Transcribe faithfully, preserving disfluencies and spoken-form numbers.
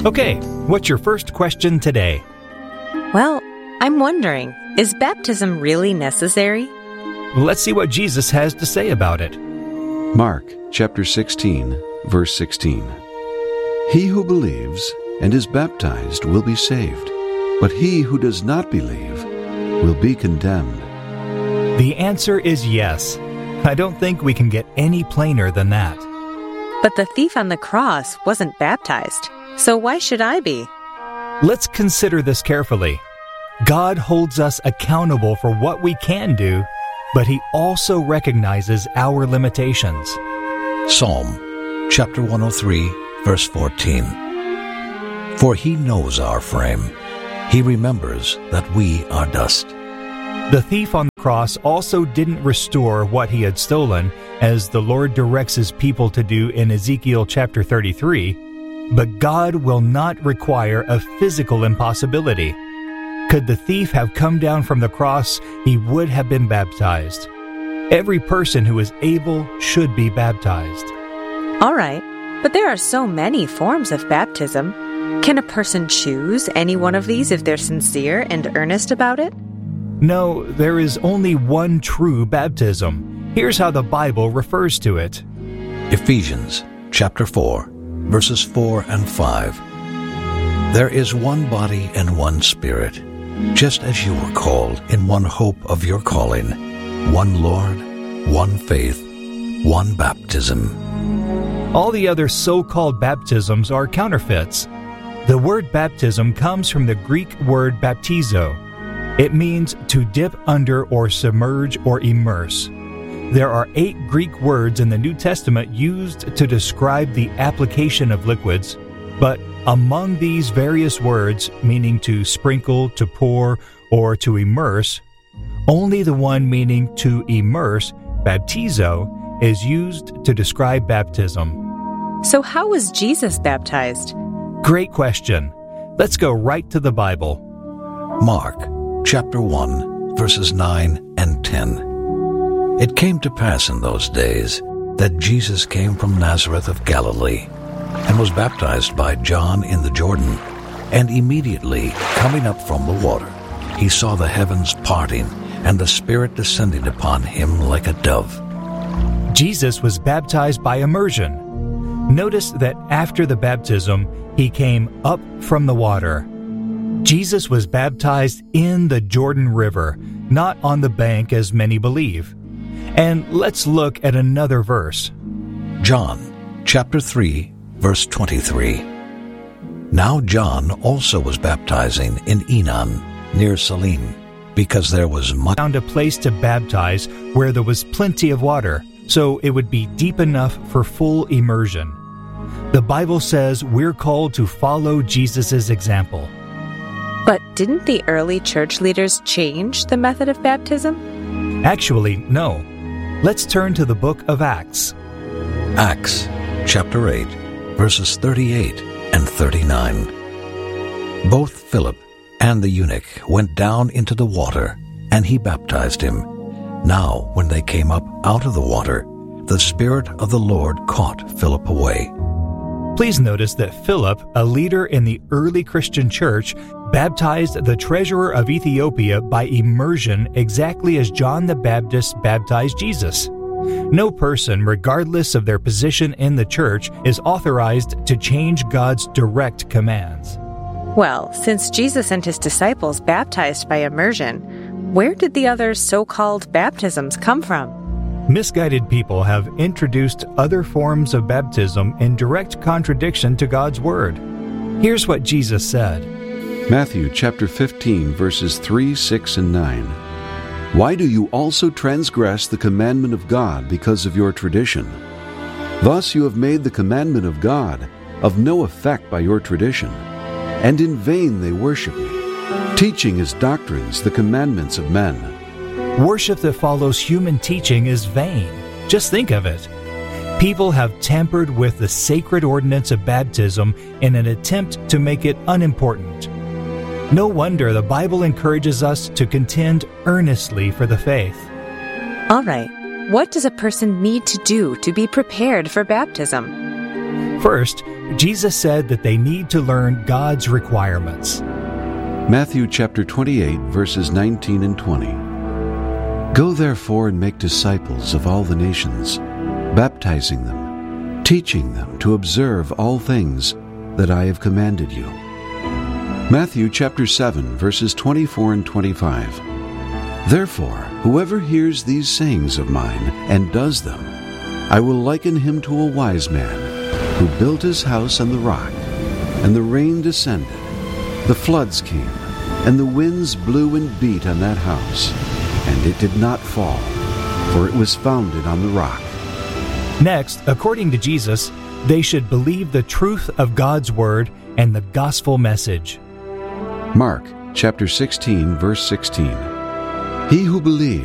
Okay, what's your first question today? Well, I'm wondering, is baptism really necessary? Let's see what Jesus has to say about it. Mark chapter sixteen, verse sixteen. He who believes and is baptized will be saved, but he who does not believe will be condemned. The answer is yes. I don't think we can get any plainer than that. But the thief on the cross wasn't baptized, so why should I be? Let's consider this carefully. God holds us accountable for what we can do, but He also recognizes our limitations. Psalm chapter one oh three, verse fourteen. For He knows our frame. He remembers that we are dust. The thief on the cross also didn't restore what he had stolen, as the Lord directs His people to do in Ezekiel chapter thirty-three, but God will not require a physical impossibility. Could the thief have come down from the cross, he would have been baptized. Every person who is able should be baptized. All right, but there are so many forms of baptism. Can a person choose any one of these if they're sincere and earnest about it? No, there is only one true baptism. Here's how the Bible refers to it. Ephesians chapter four, verses four and five. There is one body and one Spirit, just as you were called in one hope of your calling, one Lord, one faith, one baptism. All the other so-called baptisms are counterfeits. The word baptism comes from the Greek word baptizo. It means to dip under or submerge or immerse. There are eight Greek words in the New Testament used to describe the application of liquids, but among these various words, meaning to sprinkle, to pour, or to immerse, only the one meaning to immerse, baptizo, is used to describe baptism. So how was Jesus baptized? Great question. Let's go right to the Bible. Mark chapter one, verses nine and ten. It came to pass in those days that Jesus came from Nazareth of Galilee and was baptized by John in the Jordan. And immediately, coming up from the water, he saw the heavens parting and the Spirit descending upon him like a dove. Jesus was baptized by immersion. Notice that after the baptism, he came up from the water. Jesus was baptized in the Jordan River, not on the bank as many believe. And let's look at another verse. John chapter three, verse twenty-three. Now John also was baptizing in Enon, near Salim, because there was much. Found a place to baptize where there was plenty of water, so it would be deep enough for full immersion. The Bible says we're called to follow Jesus' example. But didn't the early church leaders change the method of baptism? Actually, no. Let's turn to the book of Acts. Acts chapter eight, verses thirty-eight and thirty-nine. Both Philip and the eunuch went down into the water, and he baptized him. Now, when they came up out of the water, the Spirit of the Lord caught Philip away. Please notice that Philip, a leader in the early Christian church, baptized the treasurer of Ethiopia by immersion exactly as John the Baptist baptized Jesus. No person, regardless of their position in the church, is authorized to change God's direct commands. Well, since Jesus and his disciples baptized by immersion, where did the other so-called baptisms come from? Misguided people have introduced other forms of baptism in direct contradiction to God's Word. Here's what Jesus said. Matthew chapter fifteen, verses three, six, and nine. Why do you also transgress the commandment of God because of your tradition? Thus you have made the commandment of God of no effect by your tradition, and in vain they worship me, teaching as doctrines the commandments of men. Worship that follows human teaching is vain. Just think of it. People have tampered with the sacred ordinance of baptism in an attempt to make it unimportant. No wonder the Bible encourages us to contend earnestly for the faith. All right, what does a person need to do to be prepared for baptism? First, Jesus said that they need to learn God's requirements. Matthew chapter twenty-eight, verses nineteen and twenty. Go therefore and make disciples of all the nations, baptizing them, teaching them to observe all things that I have commanded you. Matthew chapter seven, verses twenty-four and twenty-five. Therefore, whoever hears these sayings of mine and does them, I will liken him to a wise man who built his house on the rock. And the rain descended, the floods came, and the winds blew and beat on that house, and it did not fall, for it was founded on the rock. Next, according to Jesus, they should believe the truth of God's word and the gospel message. Mark chapter sixteen, verse sixteen. He who believes